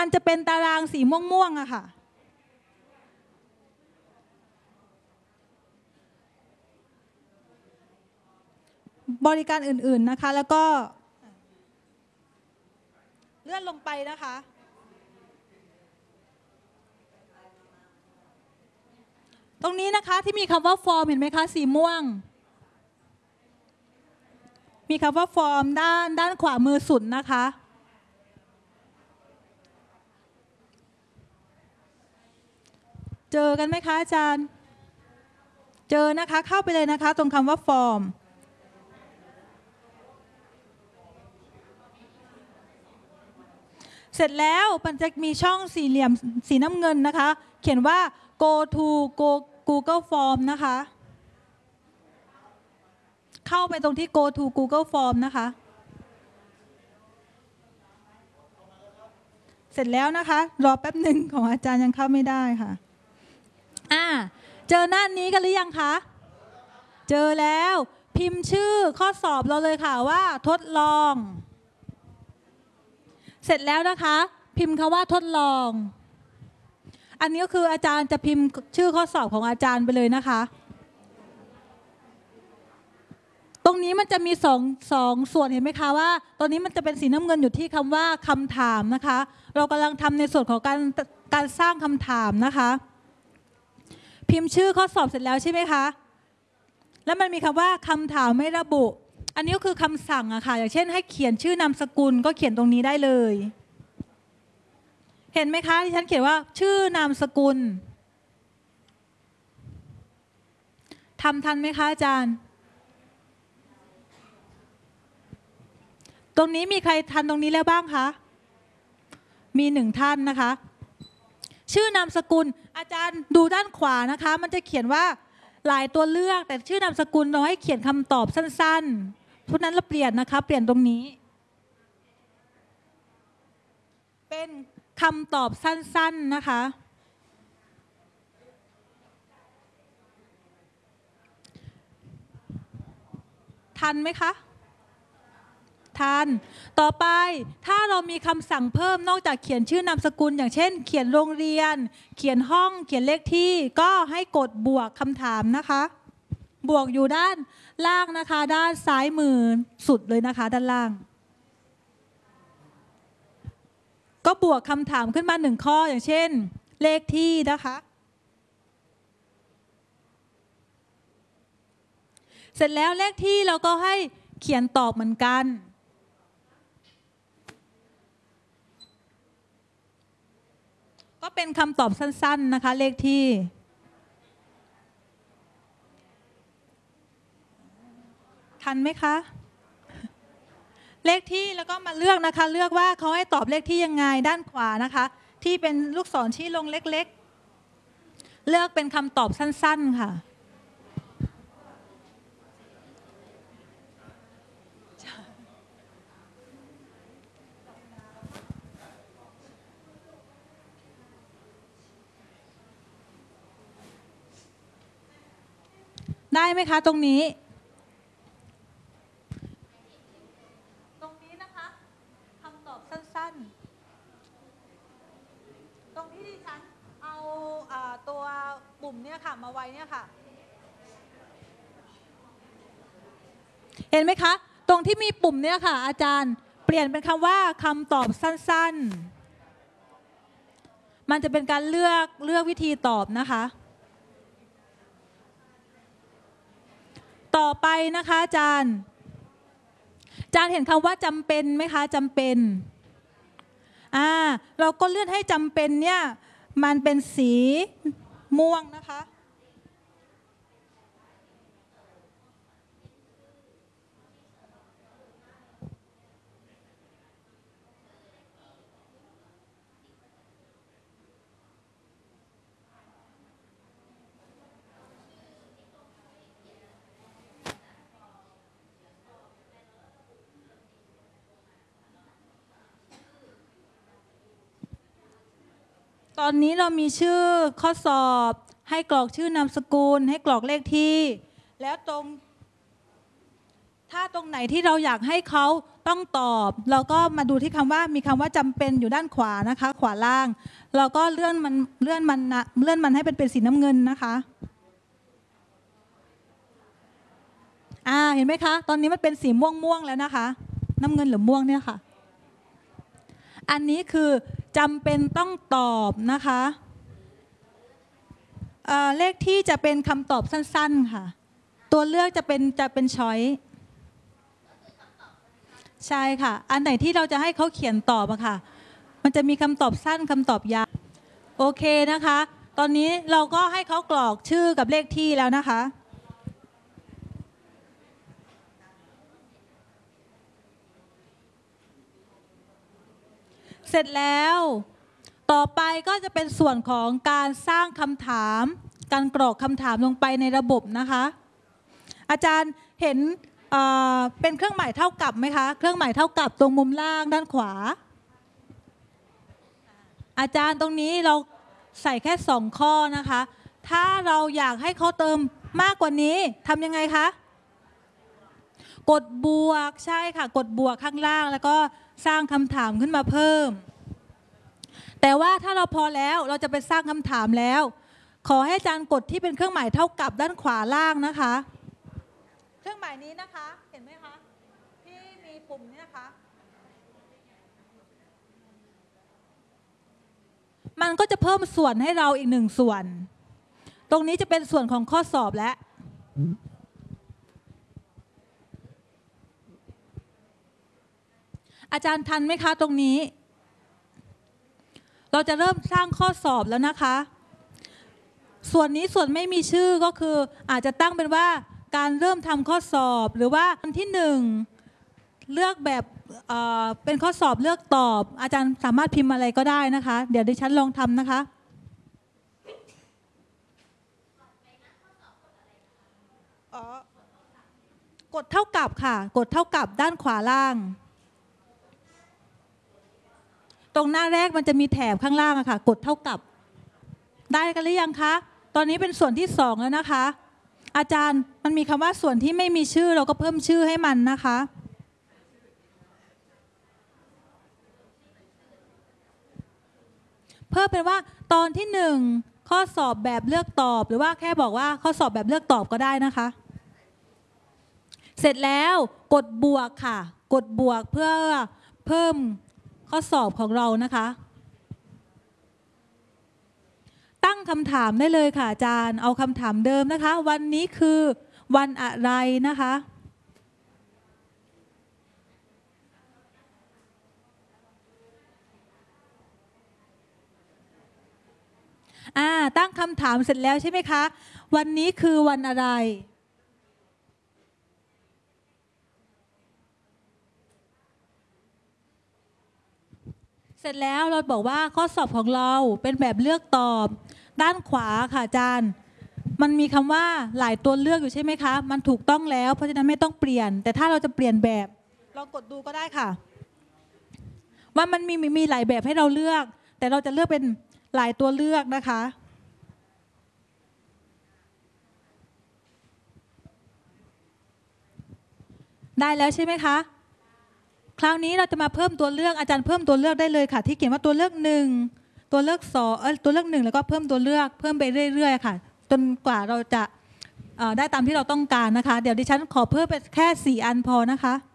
มันจะเป็นตารางสีม่วงๆอะค่ะบริการอื่นๆนะคะแล้วก็เลื่อนลงไปนะคะตรงนี้นะคะที่มีคำว่าฟอร์มเห็นไหมคะสีม่วงมีคำว่าฟอร์มด้านขวามือสุดนะคะเจอกันไหมคะอาจารย์เจอนะคะเข้าไปเลยนะคะตรงคำว่าฟอร์มเสร็จแล้วมันจะมีช่องสี่เหลี่ยมสีน้ำเงินนะคะเขียนว่า go to Google Form นะคะเข้าไปตรงที่ go to Google Form นะคะเสร็จแล้วนะคะรอแป๊บหนึ่งของอาจารย์ยังเข้าไม่ได้ค่ะเจอหน้านี้กันหรือยังคะเจอแล้วพิมพ์ชื่อข้อสอบเราเลยค่ะว่าทดลองเสร็จแล้วนะคะพิมพ์คำว่าทดลองอันนี้ก็คืออาจารย์จะพิมพ์ชื่อข้อสอบของอาจารย์ไปเลยนะคะตรงนี้มันจะมีสองส่วนเห็นไหมคะว่าตอนนี้มันจะเป็นสีน้ำเงินอยู่ที่คำว่าคำถามนะคะเรากำลังทำในส่วนของการสร้างคำถามนะคะพิมพ์ชื่อข้อสอบเสร็จแล้วใช่ไหมคะแล้วมันมีคำว่าคำถามไม่ระบุอันนี้ก็คือคำสั่งอะค่ะอย่างเช่นให้เขียนชื่อนามสกุลก็เขียนตรงนี้ได้เลยเห็นไหมคะที่ฉันเขียนว่าชื่อนามสกุลทำทันไหมคะอาจารย์ตรงนี้มีใครทันตรงนี้แล้วบ้างคะมีหนึ่งท่านนะคะชื่อนามสกุลอาจารย์ดูด้านขวานะคะมันจะเขียนว่าหลายตัวเลือกแต่ชื่อนามสกุลเราให้เขียนคำตอบสั้นๆเพราะนั้นเราเปลี่ยนนะคะเปลี่ยนตรงนี้เป็นคำตอบสั้นๆนะคะทันไหมคะทันต่อไปถ้าเรามีคำสั่งเพิ่มนอกจากเขียนชื่อนามสกุลอย่างเช่นเขียนโรงเรียนเขียนห้องเขียนเลขที่ก็ให้กดบวกคำถามนะคะบวกอยู่ด้านล่างนะคะด้านซ้ายมือสุดเลยนะคะด้านล่างก็บวกคำถามขึ้นมา1ข้ออย่างเช่นเลขที่นะคะเสร็จแล้วเลขที่เราก็ให้เขียนตอบเหมือนกันก็เป็นคำตอบสั้นๆนะคะเลขที่ทันไหมคะเลขที่แล้วก็มาเลือกนะคะเลือกว่าเขาให้ตอบเลขที่ยังไงด้านขวานะคะที่เป็นลูกศรชี้ลงเล็กๆเลือกเป็นคำตอบสั้นๆค่ะได้ไหมคะตรงนี้นะคะคำตอบสั้นๆตรงที่ดิฉันเอาตัวปุ่มเนี่ยค่ะมาไว้เนี่ยค่ะเห็นไหมคะตรงที่มีปุ่มเนี่ยค่ะอาจารย์เปลี่ยนเป็นคำว่าคำตอบสั้นๆมันจะเป็นการเลือกวิธีตอบนะคะต่อไปนะคะอาจารย์เห็นคำว่าจำเป็นไหมคะจำเป็นเราก็เลื่อนให้จำเป็นเนี่ยมันเป็นสีม่วงนะคะตอนนี้เรามีชื่อข้อสอบให้กรอกชื่อนามสกุลให้กรอกเลขที่แล้วตรงถ้าตรงไหนที่เราอยากให้เขาต้องตอบเราก็มาดูที่คำว่ามีคำว่าจำเป็นอยู่ด้านขวานะคะขวาล่างเราก็เลื่อนมันให้เป็นสีน้ำเงินนะคะเห็นไหมคะตอนนี้มันเป็นสีม่วงแล้วนะคะน้ำเงินหรือม่วงเนี่ยค่ะอันนี้คือจำเป็นต้องตอบนะคะเลขที่จะเป็นคำตอบสั้นๆค่ะตัวเลือกจะเป็นช้อยใช่ค่ะอันไหนที่เราจะให้เขาเขียนตอบอะค่ะมันจะมีคำตอบสั้นคำตอบยาวโอเคนะคะตอนนี้เราก็ให้เขากรอกชื่อกับเลขที่แล้วนะคะเสร็จแล้วต่อไปก็จะเป็นส่วนของการสร้างคำถามการกรอกคำถามลงไปในระบบนะคะอาจารย์เห็นเป็นเครื่องหมายเท่ากับไหมคะเครื่องหมายเท่ากับตรงมุมล่างด้านขวาอาจารย์ตรงนี้เราใส่แค่2ข้อนะคะถ้าเราอยากให้เขาเติมมากกว่านี้ทำยังไงคะกดบวกใช่ค่ะกดบวกข้างล่างแล้วก็สร้างคำถามขึ้นมาเพิ่มแต่ว่าถ้าเราพอแล้วเราจะไปสร้างคำถามแล้วขอให้อาจารย์กดที่เป็นเครื่องหมายเท่ากับด้านขวาล่างนะคะเครื่องหมายนี้นะคะเห็นไหมคะที่มีปุ่มนี้นะคะมันก็จะเพิ่มส่วนให้เราอีก1ส่วนตรงนี้จะเป็นส่วนของข้อสอบแล้วอาจารย์ทันไหมคะตรงนี้เราจะเริ่มสร้างข้อสอบแล้วนะคะส่วนนี้ส่วนไม่มีชื่อก็คืออาจจะตั้งเป็นว่าการเริ่มทำข้อสอบหรือว่าอันที่1เลือกแบบเป็นข้อสอบเลือกตอบอาจารย์สามารถพิมพ์อะไรก็ได้นะคะเดี๋ยวดิฉันลองทำนะคะกดเท่ากับค่ะกดเท่ากับด้านขวาล่างตรงหน้าแรกมันจะมีแถบข้างล่างอะค่ะกดเท่ากับได้กันหรือยังคะตอนนี้เป็นส่วนที่2แล้วนะคะอาจารย์มันมีคำว่าส่วนที่ไม่มีชื่อเราก็เพิ่มชื่อให้มันนะคะเพิ่มเป็นว่าตอนที่1ข้อสอบแบบเลือกตอบหรือว่าแค่บอกว่าข้อสอบแบบเลือกตอบก็ได้นะคะเสร็จแล้วกดบวกค่ะกดบวกเพื่อเพิ่มข้อสอบของเรานะคะตั้งคำถามได้เลยค่ะอาจารย์เอาคำถามเดิมนะคะวันนี้คือวันอะไรนะคะตั้งคำถามเสร็จแล้วใช่ไหมคะวันนี้คือวันอะไรเสร็จแล้วเราบอกว่าข้อสอบของเราเป็นแบบเลือกตอบด้านขวาค่ะอาจารย์มันมีคำว่าหลายตัวเลือกอยู่ใช่ไหมคะมันถูกต้องแล้วเพราะฉะนั้นไม่ต้องเปลี่ยนแต่ถ้าเราจะเปลี่ยนแบบลองกดดูก็ได้ค่ะว่ามันมีหลายแบบให้เราเลือกแต่เราจะเลือกเป็นหลายตัวเลือกนะคะได้แล้วใช่ไหมคะคราวนี้เราจะมาเพิ่มตัวเลือกอาจารย์เพิ่มตัวเลือกได้เลยค่ะที่เขียนว่าตัวเลือก1ตัวเลือก2ตัวเลือก1แล้วก็เพิ่มตัวเลือกเพิ่มไปเรื่อยๆค่ะจนกว่าเราจะได้ตามที่เราต้องการนะคะเดี๋ยวดิฉันขอเพิ่มไปแค่4 อันพอนะคะ